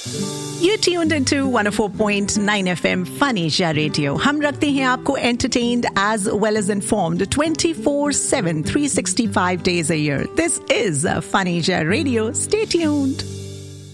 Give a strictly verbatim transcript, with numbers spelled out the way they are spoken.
You tuned into one oh four point nine F M Fanisha Radio. हम रखते हैं आपको entertained as well as informed twenty-four seven, three hundred sixty-five days a year. This is Fanisha Radio. Stay tuned.